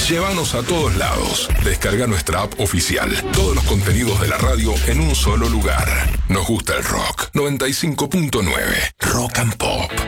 Llévanos a todos lados. Descarga nuestra app oficial. Todos los contenidos de la radio en un solo lugar. Nos gusta el rock. 95.9. Rock and Pop.